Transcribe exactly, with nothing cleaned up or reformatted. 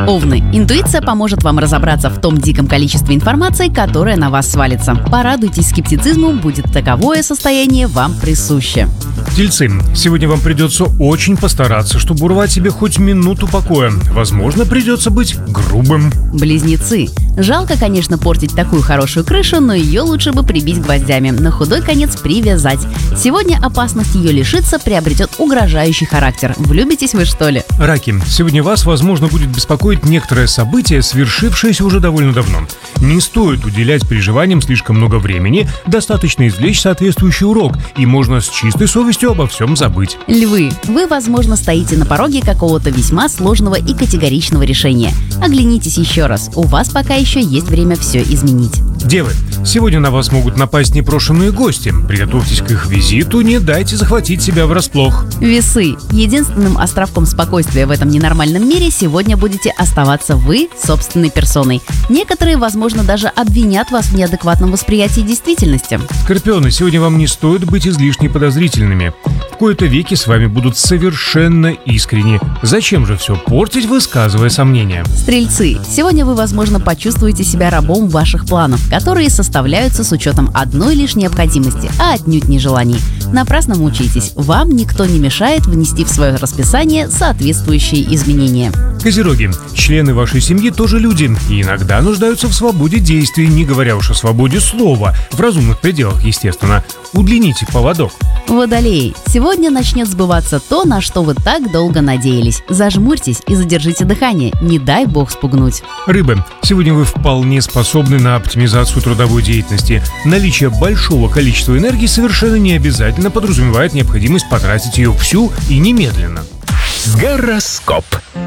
Овны. Интуиция поможет вам разобраться в том диком количестве информации, которая на вас свалится. Порадуйтесь скептицизму, будет таковое состояние вам присуще. Тельцы. Сегодня вам придется очень постараться, чтобы урвать себе хоть минуту покоя. Возможно, придется быть грубым. Близнецы. Жалко, конечно, портить такую хорошую крышу, но ее лучше бы прибить гвоздями, на худой конец привязать. Сегодня опасность ее лишиться приобретет угрожающий характер. Влюбитесь вы, что ли? Раки. Сегодня вас, возможно, будет беспокоить некоторое событие, свершившееся уже довольно давно. Не стоит уделять переживаниям слишком много времени, достаточно извлечь соответствующий урок, и можно с чистой совестью обо всем забыть. Львы. Вы, возможно, стоите на пороге какого-то весьма сложного и категоричного решения. Оглянитесь еще раз, у вас пока еще есть время все изменить. Девы. Сегодня на вас могут напасть непрошенные гости. Приготовьтесь к их визиту, не дайте захватить себя врасплох. Весы. Единственным островком спокойствия в этом ненормальном мире сегодня будете оставаться вы собственной персоной. Некоторые, возможно, даже обвинят вас в неадекватном восприятии действительности. Скорпионы. Сегодня вам не стоит быть излишне подозрительными. В кои-то веки с вами будут совершенно искренни. Зачем же все портить, высказывая сомнения? Стрельцы. Сегодня вы, возможно, почувствуете себя рабом ваших планов, которые составляются с учетом одной лишь необходимости, а отнюдь не желаний. Напрасно мучаетесь. Вам никто не мешает внести в свое расписание соответствующие изменения. Козероги. Члены вашей семьи тоже люди и иногда нуждаются в свободе действий, не говоря уж о свободе слова, в разумных пределах, естественно. Удлините поводок. Водолеи. Сегодня начнет сбываться то, на что вы так долго надеялись. Зажмурьтесь и задержите дыхание, не дай бог спугнуть. Рыбы. Сегодня вы вполне способны на оптимизацию трудовой деятельности. Наличие большого количества энергии совершенно не обязательно подразумевает необходимость потратить ее всю и немедленно. Гороскоп.